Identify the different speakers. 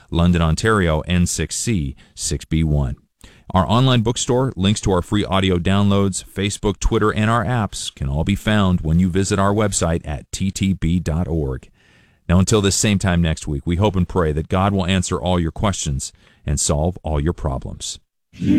Speaker 1: London, Ontario, N6C 6B1. Our online bookstore, links to our free audio downloads, Facebook, Twitter, and our apps can all be found when you visit our website at ttb.org. Now, until this same time next week, we hope and pray that God will answer all your questions and solve all your problems.